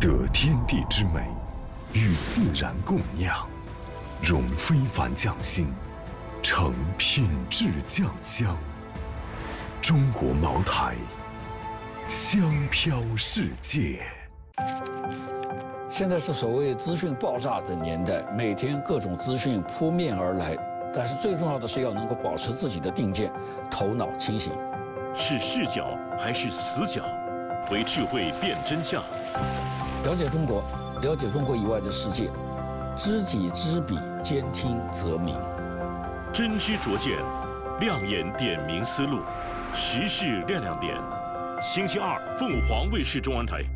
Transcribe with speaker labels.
Speaker 1: 得天地之美，与自然共酿，融非凡匠心，成品质酱香。中国茅台，香飘世界。
Speaker 2: 现在是所谓资讯爆炸的年代，每天各种资讯扑面而来，但是最重要的是要能够保持自己的定见，头脑清醒。
Speaker 3: 是视角还是死角？为智慧辨真相。
Speaker 2: 了解中国，了解中国以外的世界，知己知彼，兼听则明。
Speaker 3: 真知灼见，亮眼点明思路，时事亮亮点。星期二，凤凰卫视中文台。